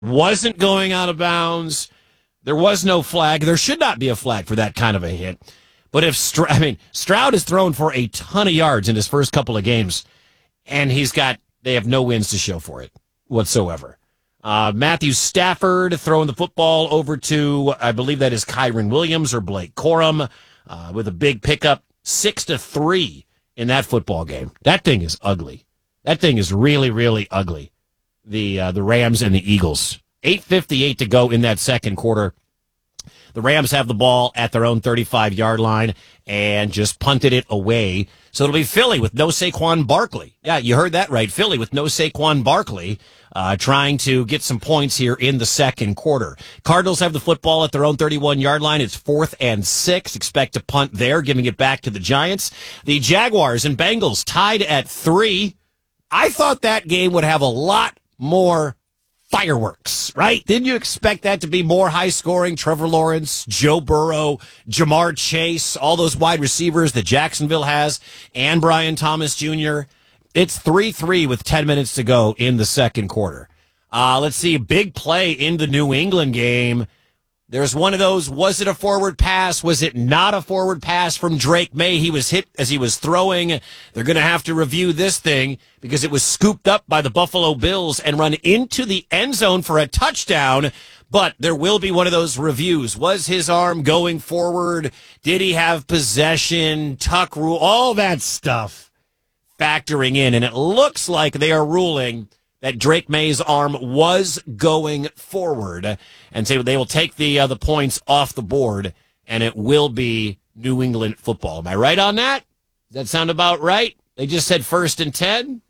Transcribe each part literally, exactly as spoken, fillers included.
wasn't going out of bounds. There was no flag. There should not be a flag for that kind of a hit. But if Stroud, I mean, Stroud has thrown for a ton of yards in his first couple of games, and he's got, they have no wins to show for it whatsoever. Uh, Matthew Stafford throwing the football over to, I believe that is Kyron Williams or Blake Corum, uh, with a big pickup, six to three in that football game. That thing is ugly. That thing is really, really ugly. The uh, the Rams and the Eagles. eight fifty-eight to go in that second quarter. The Rams have the ball at their own thirty-five-yard line and just punted it away. So it'll be Philly with no Saquon Barkley. Yeah, you heard that right. Philly with no Saquon Barkley, uh, trying to get some points here in the second quarter. Cardinals have the football at their own thirty-one-yard line. It's fourth and six. Expect to punt there, giving it back to the Giants. The Jaguars and Bengals tied at three. I thought that game would have a lot more fireworks, right? Didn't you expect that to be more high-scoring? Trevor Lawrence, Joe Burrow, Jamar Chase, all those wide receivers that Jacksonville has, and Brian Thomas Junior It's three three with ten minutes to go in the second quarter. Uh, let's see, a big play in the New England game. There's one of those, was it a forward pass? Was it not a forward pass from Drake May? He was hit as he was throwing. They're going to have to review this thing because it was scooped up by the Buffalo Bills and run into the end zone for a touchdown. But there will be one of those reviews. Was his arm going forward? Did he have possession? Tuck rule, all that stuff factoring in. And it looks like they are ruling that Drake May's arm was going forward, and so they will take the uh, the points off the board, and it will be New England football. Am I right on that? Does that sound about right? They just said first and ten?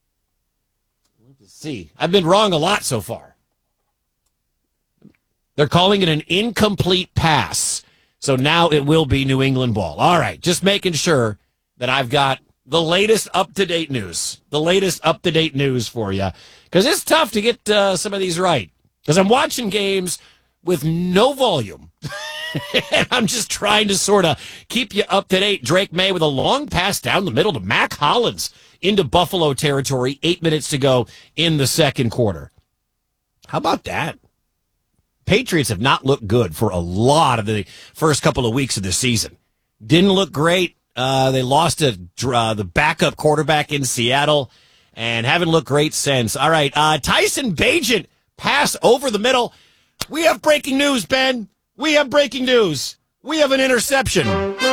Let's see. I've been wrong a lot so far. They're calling it an incomplete pass, so now it will be New England ball. All right, just making sure that I've got the latest up-to-date news. The latest up-to-date news for you. Because it's tough to get uh, some of these right. Because I'm watching games with no volume. And I'm just trying to sort of keep you up-to-date. Drake May with a long pass down the middle to Mac Hollins into Buffalo territory. Eight minutes to go in the second quarter. How about that? Patriots have not looked good for a lot of the first couple of weeks of the season. Didn't look great. Uh, they lost to uh, the backup quarterback in Seattle and haven't looked great since. All right, uh, Tyson Bagent pass over the middle. We have breaking news, Ben. We have breaking news. We have an interception.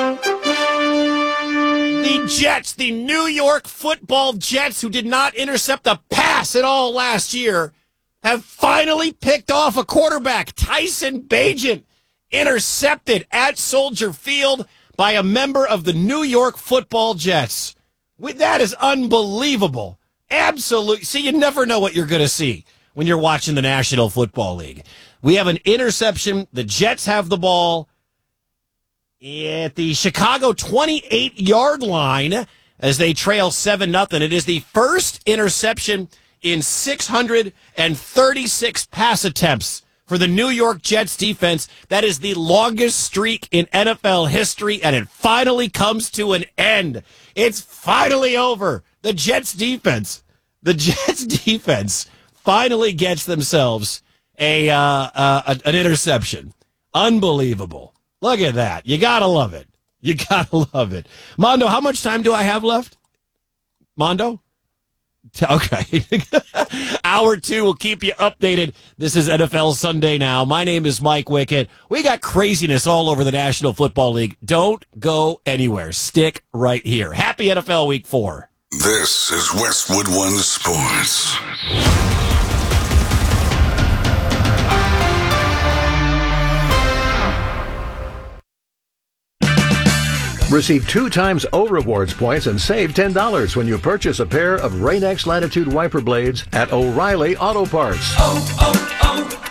The Jets, the New York Football Jets, who did not intercept a pass at all last year, have finally picked off a quarterback. Tyson Bagent intercepted at Soldier Field by a member of the New York Football Jets. That is unbelievable. Absolutely. See, you never know what you're going to see when you're watching the National Football League. We have an interception. The Jets have the ball at the Chicago twenty-eight-yard line as they trail seven nothing. It is the first interception in six hundred thirty-six pass attempts for the New York Jets defense. That is the longest streak in N F L history, and it finally comes to an end. It's finally over. The Jets defense, the Jets defense finally gets themselves a, uh, uh, an interception. Unbelievable. Look at that. You gotta love it. You gotta love it. Mondo, how much time do I have left? Mondo? Okay. Hour two will keep you updated. This is N F L Sunday Now. My name is Mike Wickett. We got craziness all over the National Football League. Don't go anywhere. Stick right here. Happy N F L Week four. This is Westwood One Sports. Receive two times O Rewards points and save ten dollars when you purchase a pair of Rain-X Latitude wiper blades at O'Reilly Auto Parts. Oh,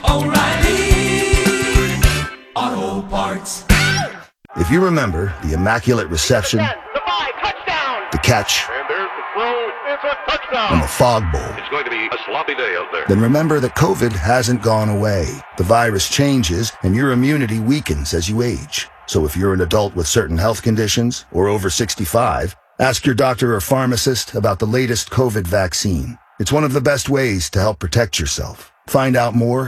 oh, oh, O'Reilly Auto Parts. If you remember the immaculate reception, ten, the five, touchdown. the catch, And there's the throw. It's a touchdown. and the Fog Bowl, It's going to be a sloppy day out there. then remember that COVID hasn't gone away. The virus changes, and your immunity weakens as you age. So if you're an adult with certain health conditions or over sixty-five, ask your doctor or pharmacist about the latest COVID vaccine. It's one of the best ways to help protect yourself. Find out more